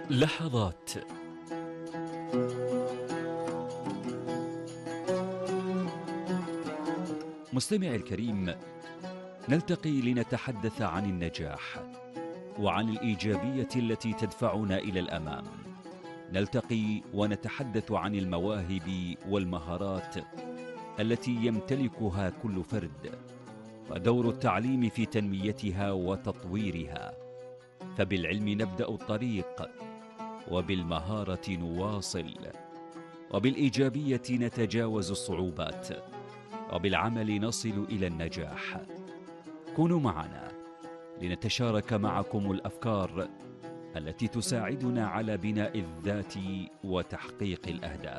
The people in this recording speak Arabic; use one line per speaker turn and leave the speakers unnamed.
لحظات. مستمعي الكريم، نلتقي لنتحدث عن النجاح وعن الإيجابية التي تدفعنا إلى الأمام. نلتقي ونتحدث عن المواهب والمهارات التي يمتلكها كل فرد، ودور التعليم في تنميتها وتطويرها. فبالعلم نبدأ الطريق، وبالمهارة نواصل، وبالإيجابية نتجاوز الصعوبات، وبالعمل نصل إلى النجاح. كونوا معنا لنتشارك معكم الأفكار التي تساعدنا على بناء الذات وتحقيق الأهداف.